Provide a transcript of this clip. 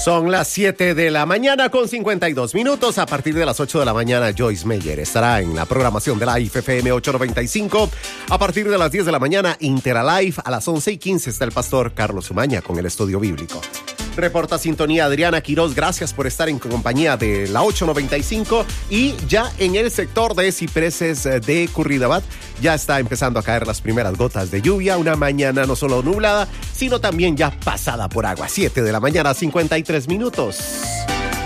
Son las 7 de la mañana con 52 minutos. A partir de las 8 de la mañana, Joyce Meyer estará en la programación de la IFFM 895. A partir de las 10 de la mañana, Interalive. A las 11:15 está el pastor Carlos Umaña con el estudio bíblico. Reporta sintonía Adriana Quiroz. Gracias por estar en compañía de la 895. Y ya en el sector de cipreses de Curridabat ya está empezando a caer las primeras gotas de lluvia. Una mañana no solo nublada, sino también ya pasada por agua. 7 de la mañana, 53 minutos.